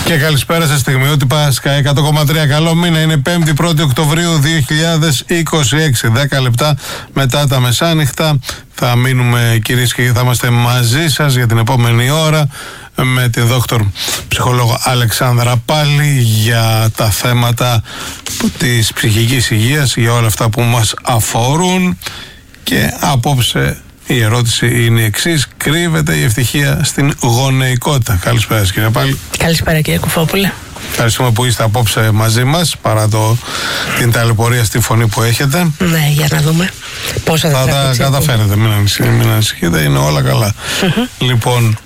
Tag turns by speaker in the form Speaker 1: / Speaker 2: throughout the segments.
Speaker 1: Και καλησπέρα σε στιγμιότυπα Sky 100,3. Καλό μήνα, είναι 5η Οκτωβρίου 2026. 10 λεπτά μετά τα μεσάνυχτα. Θα μείνουμε, κυρίες και κύριοι, θα είμαστε μαζί σας για την επόμενη ώρα με την δόκτωρ ψυχολόγο Αλεξάνδρα πάλι για τα θέματα της ψυχικής υγείας, για όλα αυτά που μας αφορούν. Και απόψε η ερώτηση είναι η εξής: κρύβεται η ευτυχία στην γονεϊκότητα? Καλησπέρα κύριε Πάλι.
Speaker 2: Καλησπέρα κύριε Κουφόπουλε.
Speaker 1: Ευχαριστούμε που είστε απόψε μαζί μας παρά την ταλαιπωρία στη φωνή που έχετε.
Speaker 2: Ναι, για να δούμε πόσο θα
Speaker 1: τα καταφέρετε, μην ανησυχείτε, είναι όλα καλά. Λοιπόν,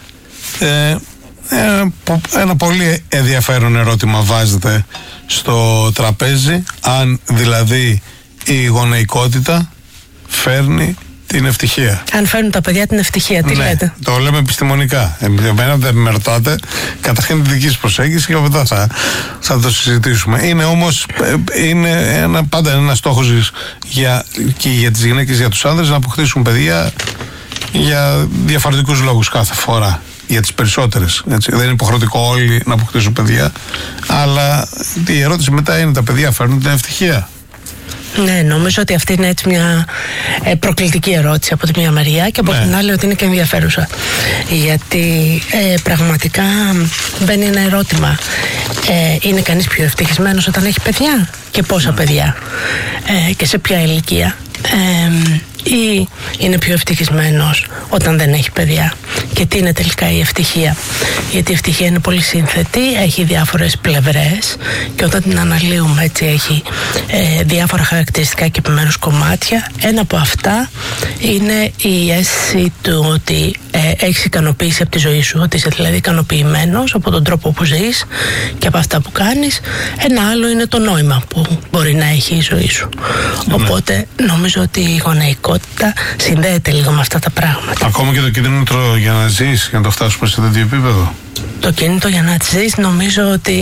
Speaker 1: ένα πολύ ενδιαφέρον ερώτημα βάζετε στο τραπέζι, αν δηλαδή η γονεϊκότητα φέρνει την ευτυχία.
Speaker 2: Αν φέρνουν τα παιδιά την ευτυχία, τι λέτε?
Speaker 1: Το λέμε επιστημονικά. Εμένα δεν με ρωτάτε. Καταρχήν τη δική σας προσέγγιση και μετά θα το συζητήσουμε. Είναι όμως πάντα ένα στόχος και για τις γυναίκες, για τους άνδρες, να αποκτήσουν παιδιά για διαφορετικούς λόγους κάθε φορά. Για τις περισσότερες. Έτσι. Δεν είναι υποχρεωτικό όλοι να αποκτήσουν παιδιά. Αλλά η ερώτηση μετά είναι: τα παιδιά φέρνουν την ευτυχία?
Speaker 2: Ναι, νομίζω ότι αυτή είναι έτσι μια προκλητική ερώτηση από τη μία μεριά και από την άλλη ότι είναι και ενδιαφέρουσα. Γιατί πραγματικά μπαίνει ένα ερώτημα. Είναι κανείς πιο ευτυχισμένος όταν έχει παιδιά? Και πόσα παιδιά? Και σε ποια ηλικία? Ή είναι πιο ευτυχισμένος όταν δεν έχει παιδιά? Και τι είναι τελικά η ευτυχία? Γιατί η ευτυχία είναι πολύ σύνθετη, έχει διάφορες πλευρές και όταν την αναλύουμε έτσι έχει διάφορα χαρακτηριστικά και επιμέρους κομμάτια. Ένα από αυτά είναι η αίσθηση του ότι έχεις ικανοποίηση από τη ζωή σου, ότι είσαι δηλαδή ικανοποιημένος από τον τρόπο που ζεις και από αυτά που κάνεις. Ένα άλλο είναι το νόημα που μπορεί να έχει η ζωή σου. Οπότε νομίζω ότι η γονεϊκότητα συνδέεται λίγο με αυτά τα πράγματα.
Speaker 1: Ακόμα και το κίνητρο για να ζεις, για να το φτάσουμε σε τέτοιο επίπεδο.
Speaker 2: Το κίνητρο για να ζεις νομίζω ότι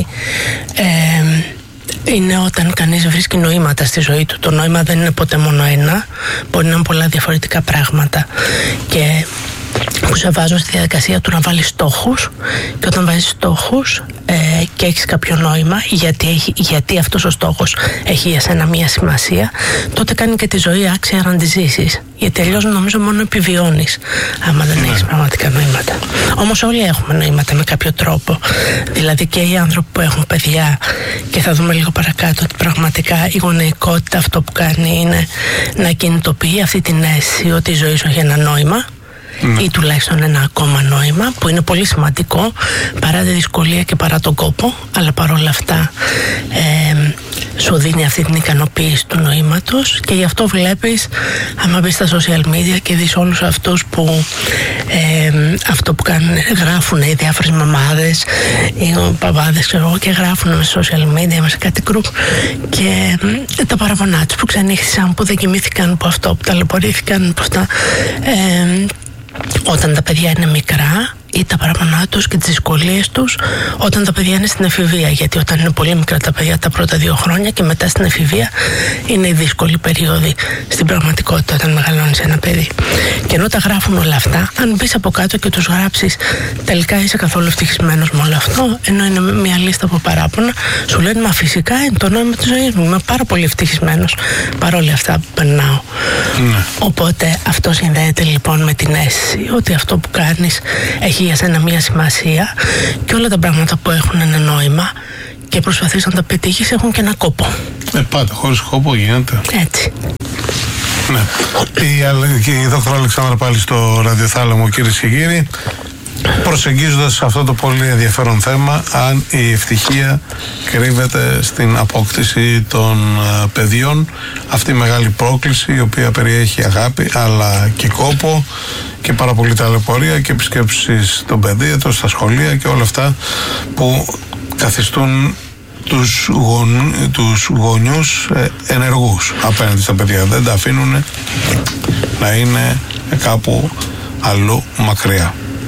Speaker 2: είναι όταν κανείς βρίσκει νοήματα στη ζωή του. Το νόημα δεν είναι ποτέ μόνο ένα, μπορεί να είναι πολλά διαφορετικά πράγματα. Και που σε βάζω στη διαδικασία του να βάλεις στόχους, και όταν βάζεις στόχους και έχεις κάποιο νόημα, γιατί αυτός ο στόχος έχει για σένα μία σημασία, τότε κάνει και τη ζωή άξια να τη ζήσεις. Γιατί αλλιώς νομίζω μόνο επιβιώνεις άμα δεν έχεις πραγματικά νοήματα. Όμως όλοι έχουμε νοήματα με κάποιο τρόπο. Δηλαδή και οι άνθρωποι που έχουν παιδιά, και θα δούμε λίγο παρακάτω ότι πραγματικά η γονεϊκότητα αυτό που κάνει είναι να κινητοποιεί αυτή την αίσθηση ότι η ζωή σου έχει ένα νόημα. Ή τουλάχιστον ένα ακόμα νόημα που είναι πολύ σημαντικό παρά τη δυσκολία και παρά τον κόπο, αλλά παρόλα αυτά σου δίνει αυτή την ικανοποίηση του νοήματος. Και γι' αυτό βλέπεις, άμα μπεις στα social media και δεις όλους αυτούς που αυτό που κάνουν, γράφουν οι διάφορες μαμάδες ή παπάδες, και γράφουν με social media, με σε κάτι group, και τα παραπονά τους που ξενύχτησαν, που δεν κοιμήθηκαν, που αυτό, που ταλαιπωρήθηκαν, που αυτά. Όταν τα παιδιά είναι μικρά, ή τα παραπονά τους και τις δυσκολίες τους όταν τα παιδιά είναι στην εφηβεία. Γιατί όταν είναι πολύ μικρά τα παιδιά τα πρώτα 2 χρόνια και μετά στην εφηβεία είναι η δύσκολη περίοδη στην πραγματικότητα όταν μεγαλώνεις ένα παιδί. Και ενώ τα γράφουν όλα αυτά, αν μπεις από κάτω και τους γράψεις τελικά είσαι καθόλου ευτυχισμένος με όλο αυτό, ενώ είναι μια λίστα από παράπονα, σου λένε μα φυσικά είναι το νόημα της ζωής μου. Είμαι πάρα πολύ ευτυχισμένος παρόλα αυτά που περνάω. Οπότε αυτό συνδέεται λοιπόν με την αίσθηση ότι αυτό που κάνεις έχει για σένα μία σημασία και όλα τα πράγματα που έχουν ένα νόημα και προσπαθείς να τα πετύχεις έχουν και ένα κόπο.
Speaker 1: Πάντα, χωρίς κόπο γίνεται.
Speaker 2: Έτσι.
Speaker 1: Ναι. Η δόκτωρα Αλεξάνδρα πάλι στο ραδιοθάλαμο, κυρίες και κύριοι, προσεγγίζοντας αυτό το πολύ ενδιαφέρον θέμα, αν η ευτυχία κρύβεται στην απόκτηση των παιδιών, αυτή η μεγάλη πρόκληση η οποία περιέχει αγάπη αλλά και κόπο και πάρα πολύ ταλαιπωρία και επισκέψεις στον παιδίατρο, στα σχολεία και όλα αυτά που καθιστούν τους γονιούς ενεργούς απέναντι στα παιδιά. Δεν τα αφήνουν να είναι κάπου αλλού μακριά.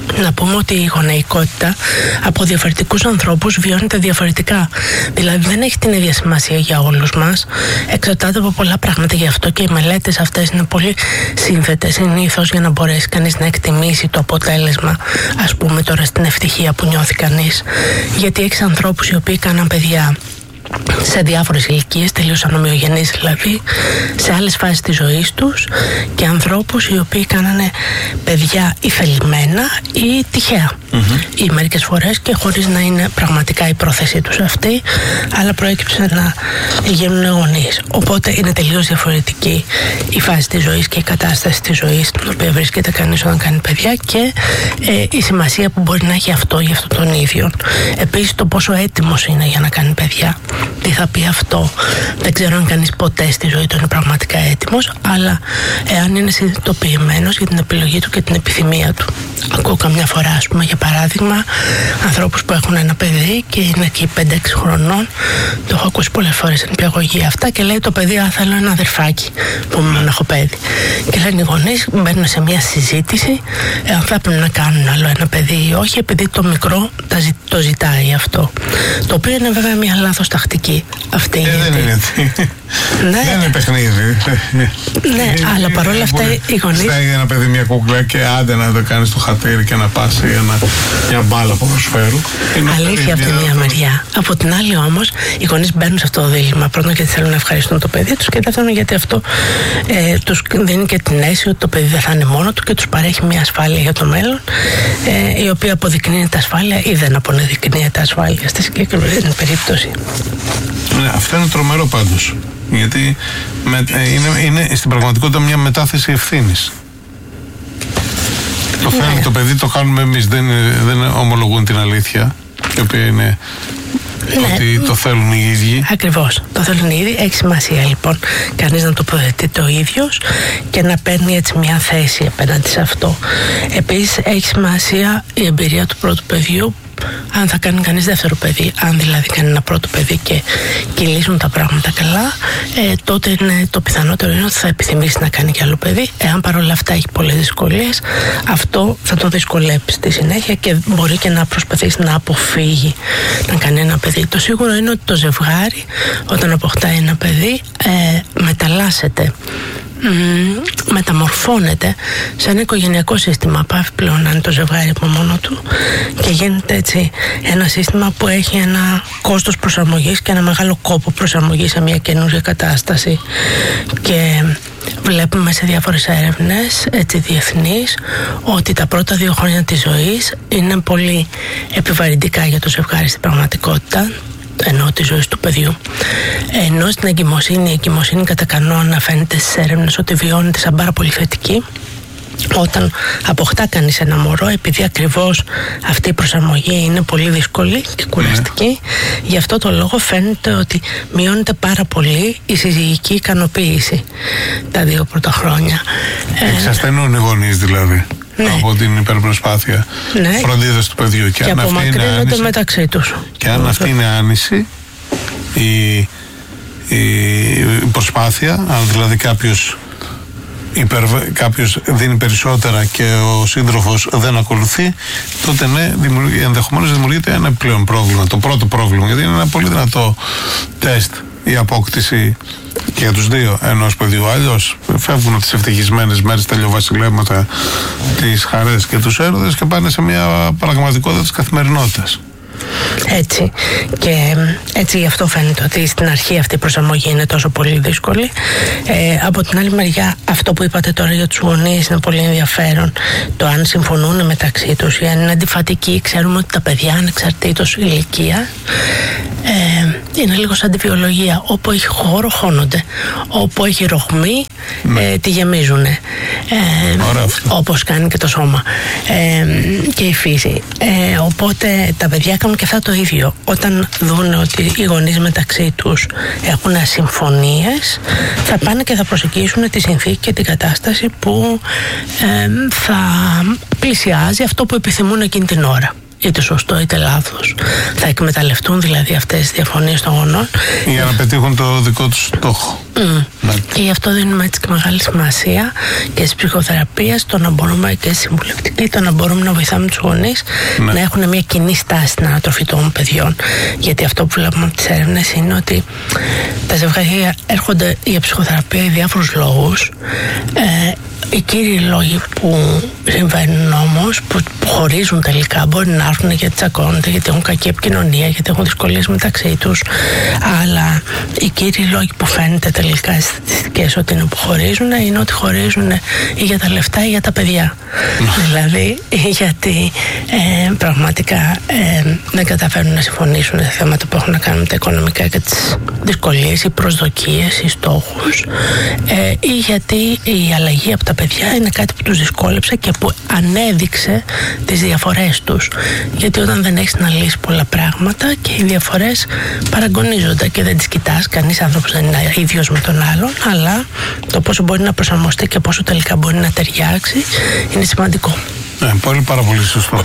Speaker 2: Να πούμε ότι η γονεϊκότητα από διαφορετικούς ανθρώπους βιώνεται διαφορετικά. Δηλαδή δεν έχει την ίδια σημασία για όλους μας. Εξαρτάται από πολλά πράγματα, γι' αυτό και οι μελέτες αυτές είναι πολύ σύνθετες συνήθως για να μπορέσει κανείς να εκτιμήσει το αποτέλεσμα, ας πούμε τώρα στην ευτυχία που νιώθει κανείς. Γιατί έχεις ανθρώπους οι οποίοι κάναν παιδιά σε διάφορες ηλικίες, τελείως ανομοιογενείς δηλαδή, σε άλλες φάσεις της ζωής τους, και ανθρώπους οι οποίοι κάνανε παιδιά ή θελημένα ή τυχαία, ή μερικές φορές και χωρίς να είναι πραγματικά η πρόθεσή τους αυτή, αλλά προέκυψε να γίνουν γονείς. Οπότε είναι τελείως διαφορετική η φάση της ζωής και η κατάσταση της ζωής στην οποία βρίσκεται κανείς όταν κάνει παιδιά, και η σημασία που μπορεί να έχει αυτό για αυτόν τον ίδιο. Επίσης το πόσο έτοιμος είναι για να κάνει παιδιά. Τι θα πει αυτό? Δεν ξέρω αν κανείς ποτέ στη ζωή του είναι πραγματικά έτοιμος, αλλά εάν είναι συνειδητοποιημένος για την επιλογή του και την επιθυμία του. Ακούω καμιά φορά, ας πούμε, για παράδειγμα, ανθρώπους που έχουν ένα παιδί και είναι εκεί 5-6 χρονών. Το έχω ακούσει πολλές φορές στην πιαγωγή αυτά, και λέει το παιδί: θέλω ένα αδερφάκι που μου έχω παιδί. Και λένε οι γονείς, μπαίνουν σε μια συζήτηση αν θα πρέπει να κάνουν άλλο ένα παιδί ή όχι, επειδή το μικρό το ζητάει αυτό. Το οποίο είναι βέβαια μια λάθος τακτική αυτή.
Speaker 1: Δεν είναι.
Speaker 2: Ναι.
Speaker 1: Δεν είναι παιχνίδι.
Speaker 2: Ναι, αλλά παρόλα αυτά οι γονείς.
Speaker 1: Στέλνει ένα παιδί μια κούκλα και άντε να το κάνει στο χατήρι και να πα μια μπάλα ποδοσφαίρου.
Speaker 2: Αλήθεια από τη μία μεριά. Από την άλλη όμως, οι γονείς μπαίνουν σε αυτό το δίλημμα. Πρώτον, γιατί θέλουν να ευχαριστούν το παιδί τους, και δεύτερον, γιατί αυτό τους δίνει και την αίσθηση ότι το παιδί δεν θα είναι μόνο του και τους παρέχει μια ασφάλεια για το μέλλον, η οποία αποδεικνύεται ασφάλεια ή δεν αποδεικνύεται ασφάλεια στη συγκεκριμένη περίπτωση.
Speaker 1: Ναι, αυτό είναι τρομερό πάντως. Γιατί είναι στην πραγματικότητα μια μετάθεση ευθύνης. Το φέρνει το παιδί, το κάνουμε εμείς, δεν ομολογούν την αλήθεια, η οποία είναι ότι το θέλουν οι ίδιοι.
Speaker 2: Ακριβώς, το θέλουν οι ίδιοι. Έχει σημασία λοιπόν κανείς να τοποθετείται ο ίδιος και να παίρνει έτσι μια θέση απέναντι σε αυτό. Επίσης έχει σημασία η εμπειρία του πρώτου παιδιού, αν θα κάνει κανείς δεύτερο παιδί. Αν δηλαδή κάνει ένα πρώτο παιδί και κυλήσουν τα πράγματα καλά, τότε είναι το πιθανότερο είναι ότι θα επιθυμήσει να κάνει κι άλλο παιδί. Εάν παρόλα αυτά έχει πολλές δυσκολίες, αυτό θα το δυσκολέψει στη συνέχεια και μπορεί και να προσπαθήσει να αποφύγει να κάνει ένα παιδί. Το σίγουρο είναι ότι το ζευγάρι, όταν αποκτάει ένα παιδί, μεταλλάσσεται, μεταμορφώνεται σε ένα οικογενειακό σύστημα. Πάει πλέον να είναι το ζευγάρι από μόνο του και γίνεται έτσι ένα σύστημα που έχει ένα κόστος προσαρμογής και ένα μεγάλο κόπο προσαρμογής σε μια καινούργια κατάσταση. Και βλέπουμε σε διάφορες έρευνες έτσι διεθνείς ότι τα πρώτα 2 χρόνια της ζωής είναι πολύ επιβαρυντικά για το ζευγάρι στην πραγματικότητα, ενώ τη ζωή του παιδιού. Ενώ στην εγκυμοσύνη, η εγκυμοσύνη κατά κανόνα φαίνεται στις έρευνες ότι βιώνεται σαν πάρα πολύ θετική όταν αποκτά κανείς ένα μωρό, επειδή ακριβώς αυτή η προσαρμογή είναι πολύ δύσκολη και κουραστική. Γι' αυτό το λόγο φαίνεται ότι μειώνεται πάρα πολύ η συζυγική ικανοποίηση τα 2 πρώτα χρόνια.
Speaker 1: Εξασθενούν οι γονείς δηλαδή. Ναι. Από την υπερπροσπάθεια φροντίδας του παιδιού.
Speaker 2: Και αν απομακρύνονται μεταξύ τους.
Speaker 1: Και αν αυτή είναι άνηση η προσπάθεια, αν δηλαδή κάποιος δίνει περισσότερα και ο σύντροφος δεν ακολουθεί, τότε ναι, ενδεχομένως δημιουργείται ένα πλέον πρόβλημα. Το πρώτο πρόβλημα, γιατί είναι ένα πολύ δυνατό τεστ η απόκτηση και για τους δύο ενός παιδιού. Αλλιώς φεύγουν από τις ευτυχισμένες μέρες, τα ηλιοβασιλέματα, τις χαρές και τους έρωτες και πάνε σε μια πραγματικότητα της καθημερινότητας.
Speaker 2: Έτσι. Και έτσι γι' αυτό φαίνεται ότι στην αρχή αυτή η προσαρμογή είναι τόσο πολύ δύσκολη. Από την άλλη μεριά, αυτό που είπατε τώρα για τους γονείς είναι πολύ ενδιαφέρον. Το αν συμφωνούν μεταξύ τους ή αν είναι αντιφατικοί. Ξέρουμε ότι τα παιδιά, ανεξαρτήτως ηλικία, είναι λίγο σαν τη βιολογία. Όπου έχει χώρο, χώνονται. Όπου έχει ρογμή, τη γεμίζουν. Όπως κάνει και το σώμα και η φύση. Οπότε τα παιδιά κάνουν και αυτά το ίδιο. Όταν δουν ότι οι γονείς μεταξύ τους έχουν ασυμφωνίες, θα πάνε και θα προσεγγίσουν τη συνθήκη και την κατάσταση που θα πλησιάζει αυτό που επιθυμούν εκείνη την ώρα. Είτε σωστό είτε λάθος. Θα εκμεταλλευτούν δηλαδή αυτές τις διαφωνίες των γονών
Speaker 1: για να πετύχουν το δικό τους στόχο.
Speaker 2: Και γι' αυτό δίνουμε έτσι και μεγάλη σημασία και στις ψυχοθεραπείες, το να μπορούμε και συμβουλευτική, το να μπορούμε να βοηθάμε τους γονείς να έχουν μια κοινή στάση στην ανατροφή των παιδιών. Γιατί αυτό που βλέπουμε από τις έρευνες είναι ότι τα ζευγάρια έρχονται για ψυχοθεραπεία για διάφορους λόγους. Οι κύριοι λόγοι που συμβαίνουν όμως, που χωρίζουν τελικά, μπορεί να έρθουν γιατί τσακώνονται, γιατί έχουν κακή επικοινωνία, γιατί έχουν δυσκολίες μεταξύ τους. Αλλά οι κύριοι λόγοι που φαίνεται τελικά στις στατιστικές ότι είναι που χωρίζουν, είναι ότι χωρίζουν ή για τα λεφτά ή για τα παιδιά. Δηλαδή, γιατί πραγματικά δεν καταφέρουν να συμφωνήσουν σε θέματα που έχουν να κάνουν με τα οικονομικά και τις δυσκολίες, οι προσδοκίες, οι στόχους, ή γιατί η αλλαγή από τα παιδιά είναι κάτι που τους δυσκόλεψε και που ανέδειξε τις διαφορές τους. Γιατί όταν δεν έχεις να λύσεις πολλά πράγματα και οι διαφορές παραγωνίζονται και δεν τις κοιτάς, κανείς άνθρωπος δεν είναι ίδιος με τον άλλον, αλλά το πόσο μπορεί να προσαρμοστεί και πόσο τελικά μπορεί να ταιριάξει είναι σημαντικό.
Speaker 1: Πάρα πολύ σωστό.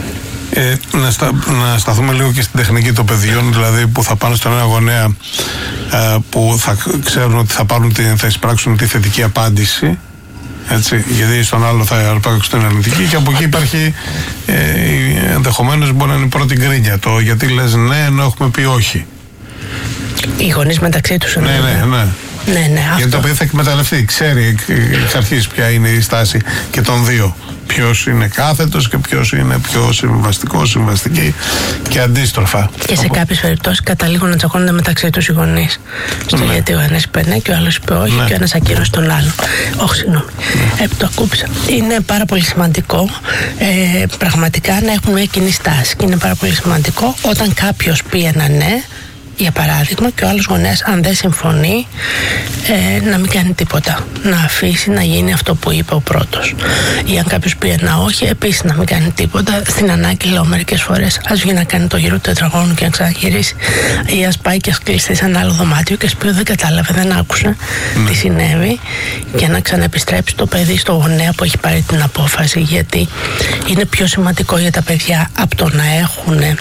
Speaker 1: Να σταθούμε λίγο και στην τεχνική των παιδιών, δηλαδή που θα πάνε στον ένα γονέα που θα ξέρουν ότι θα εισπράξουν τη θετική απάντηση, έτσι, γιατί στον άλλο θα αρπάξουν την αρνητική, και από εκεί υπάρχει ενδεχομένως μπορεί να είναι η πρώτη γκρίνια, το γιατί λες ναι ενώ έχουμε πει όχι.
Speaker 2: Οι γονείς μεταξύ τους.
Speaker 1: Ναι, γιατί το παιδί θα εκμεταλλευτεί, ξέρει εξ αρχής ποια είναι η στάση και των δύο. Ποιος είναι κάθετος και ποιος είναι πιο συμβαστικός, συμβαστική και αντίστροφα. Και σε
Speaker 2: κάποιες περιπτώσεις καταλήγουν να τσακώνονται μεταξύ τους οι γονείς. Στο γιατί ο ένας είπε ναι και ο άλλος είπε όχι και ο ένας ακύρωσε τον άλλον. Όχι, συγγνώμη. Το ακούπησα. Είναι πάρα πολύ σημαντικό πραγματικά να έχουν μια κοινή στάση. Και είναι πάρα πολύ σημαντικό όταν κάποιος πει ένα ναι, για παράδειγμα, και ο άλλος γονέας αν δεν συμφωνεί να μην κάνει τίποτα, να αφήσει να γίνει αυτό που είπε ο πρώτος, ή αν κάποιος πει ένα όχι επίσης να μην κάνει τίποτα. Στην ανάγκη λέω μερικές φορές ας βγει να κάνει το γύρο του τετραγώνου και να ξαναγυρίσει, ή ας πάει και ας κλειστεί σε ένα άλλο δωμάτιο και ας πει δεν κατάλαβε, δεν άκουσε τι συνέβη, και να ξαναεπιστρέψει το παιδί στο γονέα που έχει πάρει την απόφαση, γιατί είναι πιο σημαντικό για τα παιδιά από το να έχουν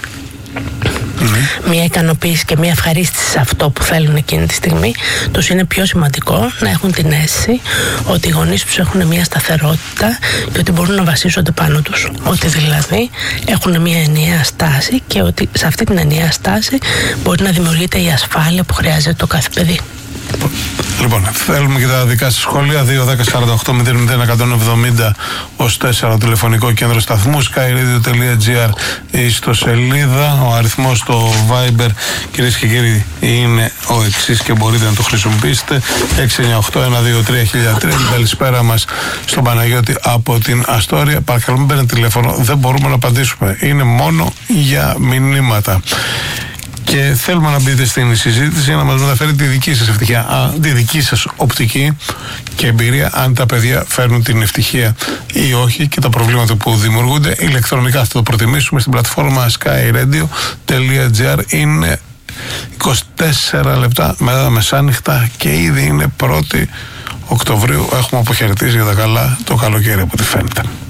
Speaker 2: μια ικανοποίηση και μια ευχαρίστηση σε αυτό που θέλουν εκείνη τη στιγμή. Τους είναι πιο σημαντικό να έχουν την αίσθηση ότι οι γονείς τους έχουν μια σταθερότητα και ότι μπορούν να βασίζονται πάνω τους. Ότι δηλαδή έχουν μια ενιαία στάση και ότι σε αυτή την ενιαία στάση μπορεί να δημιουργείται η ασφάλεια που χρειάζεται το κάθε παιδί.
Speaker 1: Λοιπόν, θέλουμε και τα δικά σας σχόλια. 2-10-48-00-170 ως 4 τηλεφωνικό κέντρο σταθμού, skyradio.gr η ιστοσελίδα. Ο αριθμός στο Viber, κυρίες και κύριοι, είναι ο εξής και μπορείτε να το χρησιμοποιήσετε: 698-123-1003. Καλησπέρα μας στον Παναγιώτη από την Αστόρια. Παρακαλώ, μην παίρνετε τηλέφωνο, δεν μπορούμε να απαντήσουμε. Είναι μόνο για μηνύματα. Και θέλουμε να μπείτε στην συζήτηση για να μας μεταφέρει τη δική σας ευτυχία, τη δική σας οπτική και εμπειρία, αν τα παιδιά φέρνουν την ευτυχία ή όχι και τα προβλήματα που δημιουργούνται. Ηλεκτρονικά θα το προτιμήσουμε στην πλατφόρμα skyradio.gr. Είναι 24 λεπτά μετά τα μεσάνυχτα και ήδη είναι 1η Οκτωβρίου. Έχουμε αποχαιρετήσει για τα καλά το καλοκαίρι από ό,τι φαίνεται.